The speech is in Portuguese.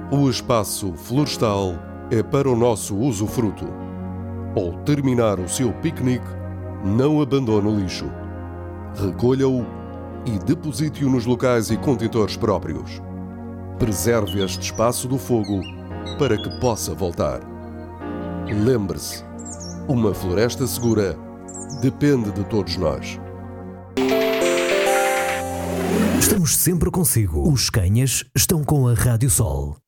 O espaço florestal é para o nosso usufruto. Ao terminar o seu piquenique, não abandone o lixo. Recolha-o e deposite-o nos locais e contentores próprios. Preserve este espaço do fogo para que possa voltar. Lembre-se, uma floresta segura depende de todos nós. Estamos sempre consigo. Os Canhas estão com a Rádio Sol.